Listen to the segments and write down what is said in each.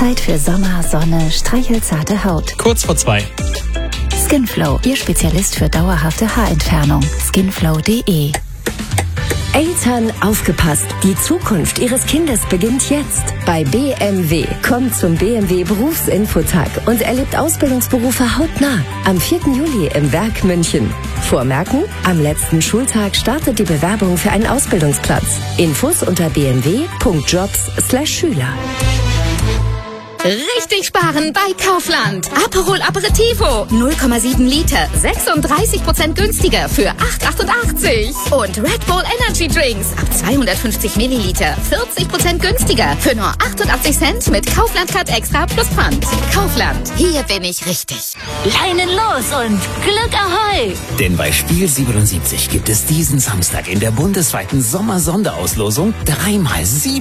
Zeit für Sommer, Sonne, streichelzarte Haut. Kurz vor 2. Skinflow, Ihr Spezialist für dauerhafte Haarentfernung. Skinflow.de. Eltern, aufgepasst! Die Zukunft Ihres Kindes beginnt jetzt. Bei BMW. Kommt zum BMW Berufsinfotag und erlebt Ausbildungsberufe hautnah. Am 4. Juli im Werk München. Vormerken: Am letzten Schultag startet die Bewerbung für einen Ausbildungsplatz. Infos unter bmw.jobs/Schüler. Richtig sparen bei Kaufland. Aperol Aperitivo 0,7 Liter, 36% günstiger für 8,88. Und Red Bull Energy Drinks ab 250 Milliliter, 40% günstiger für nur 88 Cent mit Kaufland Card Extra plus Pfand. Kaufland, hier bin ich richtig. Leinen los und Glück Ahoi! Denn bei Spiel 77 gibt es diesen Samstag in der bundesweiten Sommer-Sonderauslosung 3 mal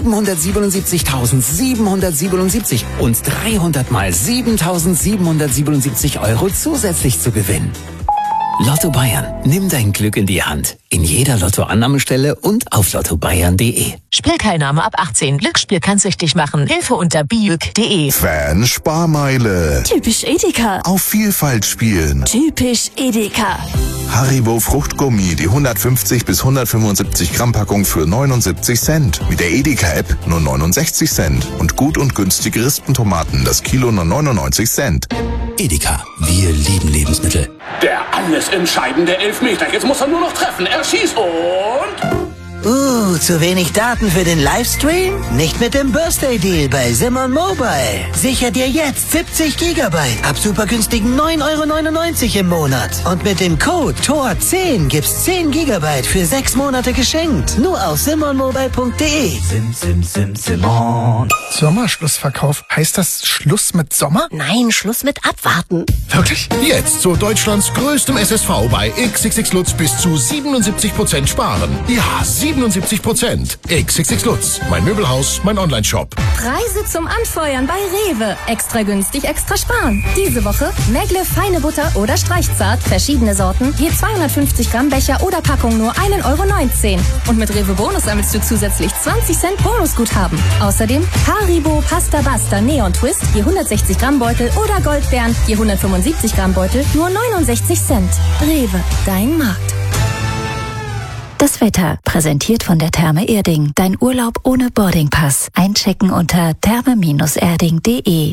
777.777 und 300 mal 7.777 € zusätzlich zu gewinnen. Lotto Bayern. Nimm dein Glück in die Hand. In jeder Lottoannahmestelle und auf lottobayern.de. Spielteilnahme ab 18. Glücksspiel kann süchtig machen. Hilfe unter biüg.de. Fan-Sparmeile. Typisch Edeka. Auf Vielfalt spielen. Typisch Edeka. Haribo Fruchtgummi, die 150 bis 175 Gramm Packung für 79 Cent. Mit der Edeka-App nur 69 Cent. Und gut und günstige Rispentomaten, das Kilo nur 99 Cent. Edeka. Wir lieben Lebensmittel. Der alles entscheidende Elfmeter. Jetzt muss er nur noch treffen. Er schießt und... zu wenig Daten für den Livestream? Nicht mit dem Birthday Deal bei Simon Mobile. Sicher dir jetzt 70 Gigabyte ab super günstigen 9,99 € im Monat. Und mit dem Code TOR10 gibt's 10 Gigabyte für 6 Monate geschenkt. Nur auf simonmobile.de. Simon. Sommerschlussverkauf. Heißt das Schluss mit Sommer? Nein, Schluss mit Abwarten. Wirklich? Jetzt zu Deutschlands größtem SSV bei XXX Lutz bis zu 77% sparen. Ja, 77%. XXX Lutz. Mein Möbelhaus, mein Onlineshop. Preise zum Anfeuern bei Rewe. Extra günstig, extra sparen. Diese Woche Megle feine Butter oder Streichzart, verschiedene Sorten, je 250 Gramm Becher oder Packung nur 1,19 €. Und mit Rewe Bonus sammelst du zusätzlich 20 Cent Bonusguthaben. Außerdem Haribo Pasta Basta Neon Twist, je 160 Gramm Beutel oder Goldbeeren, je 175 Gramm Beutel, nur 69 Cent. Rewe, dein Markt. Das Wetter, präsentiert von der Therme Erding. Dein Urlaub ohne Boardingpass. Einchecken unter therme-erding.de.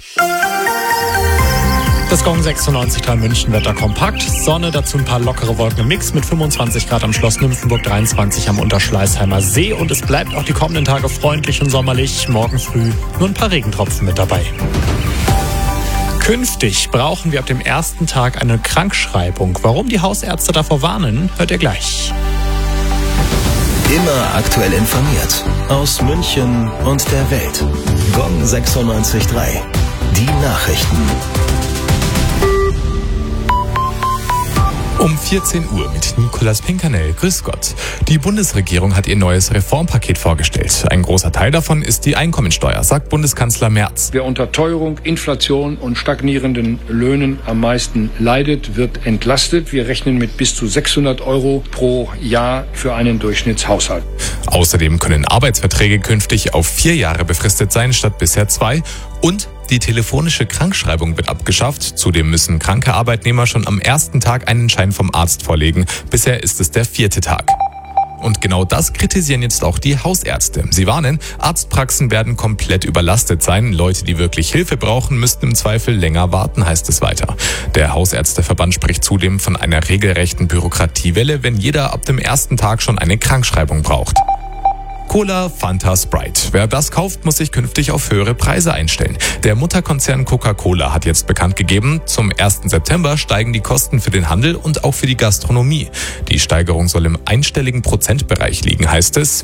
Das Gong 96,3 München Wetter kompakt. Sonne, dazu ein paar lockere Wolken im Mix mit 25 Grad am Schloss Nymphenburg, 23 am Unterschleißheimer See. Und es bleibt auch die kommenden Tage freundlich und sommerlich. Morgen früh nur ein paar Regentropfen mit dabei. Künftig brauchen wir ab dem ersten Tag eine Krankschreibung. Warum die Hausärzte davor warnen, hört ihr gleich. Immer aktuell informiert. Aus München und der Welt. Gong 96,3. Die Nachrichten. Um 14 Uhr mit Nicolas Pinkernell. Grüß Gott. Die Bundesregierung hat ihr neues Reformpaket vorgestellt. Ein großer Teil davon ist die Einkommensteuer, sagt Bundeskanzler Merz. Wer unter Teuerung, Inflation und stagnierenden Löhnen am meisten leidet, wird entlastet. Wir rechnen mit bis zu 600 € pro Jahr für einen Durchschnittshaushalt. Außerdem können Arbeitsverträge künftig auf 4 Jahre befristet sein, statt bisher 2. Und die telefonische Krankschreibung wird abgeschafft. Zudem müssen kranke Arbeitnehmer schon am ersten Tag einen Schein vom Arzt vorlegen. Bisher ist es der 4. Tag. Und genau das kritisieren jetzt auch die Hausärzte. Sie warnen, Arztpraxen werden komplett überlastet sein. Leute, die wirklich Hilfe brauchen, müssten im Zweifel länger warten, heißt es weiter. Der Hausärzteverband spricht zudem von einer regelrechten Bürokratiewelle, wenn jeder ab dem ersten Tag schon eine Krankschreibung braucht. Cola, Fanta, Sprite. Wer das kauft, muss sich künftig auf höhere Preise einstellen. Der Mutterkonzern Coca-Cola hat jetzt bekannt gegeben, zum 1. September steigen die Kosten für den Handel und auch für die Gastronomie. Die Steigerung soll im einstelligen Prozentbereich liegen, heißt es.